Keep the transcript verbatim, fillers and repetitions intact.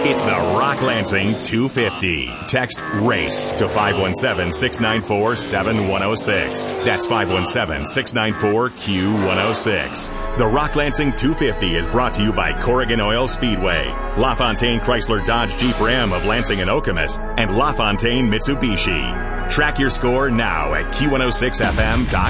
It's the Rock Lansing two fifty. Text RACE to five one seven, six nine four, seven one zero six. That's five one seven, six nine four, Q one zero six. The Rock Lansing two fifty is brought to you by Corrigan Oil Speedway, LaFontaine Chrysler Dodge Jeep Ram of Lansing and Okemos, and LaFontaine Mitsubishi. Track your score now at Q one oh six F M dot com.